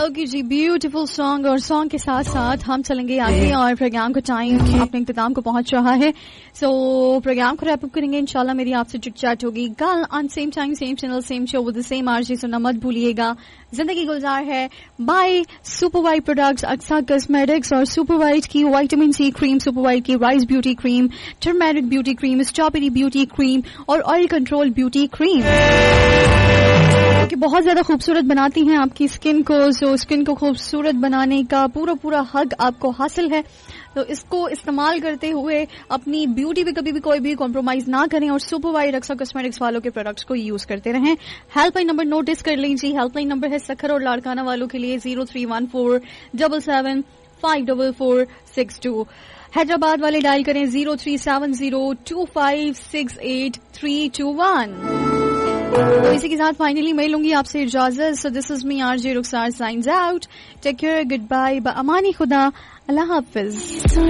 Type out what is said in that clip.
Okay जी, beautiful song, और song के साथ साथ हम चलेंगे आगे और प्रोग्राम का टाइम अपने इख्तिताम को पहुंच रहा है. सो प्रोग्राम को रैप अप करेंगे इंशाल्लाह. मेरी आपसे चिट चैट होगी कल on same time same channel same show with the same RJ. सुनना मत भूलिएगा. जिंदगी गुलजार है by super white products, Aqsa cosmetics और सुपर वाइट की vitamin C cream, super white की rice beauty cream, turmeric beauty cream, strawberry beauty cream और oil control beauty cream कि बहुत ज्यादा खूबसूरत बनाती हैं आपकी स्किन को. सो स्किन को खूबसूरत बनाने का पूरा हक आपको हासिल है. तो इसको इस्तेमाल करते हुए अपनी ब्यूटी पे कभी भी कोई भी कॉम्प्रोमाइज ना करें और सुपर वाइट अक्सा कॉस्मेटिक्स वालों के प्रोडक्ट्स को यूज करते रहें. हेल्पलाइन नंबर नोटिस कर लीजिए. हेल्पलाइन नंबर है सखर और लाड़काना वालों के लिए 0314775462. हैदराबाद वाले डायल करें 0370256831. तो इसी के साथ फाइनली मैं लूंगी आपसे इजाजत. So this is me RJ Rukhsar science out. Take care, good bye, अमानी खुदा, अल्लाह हाफिज.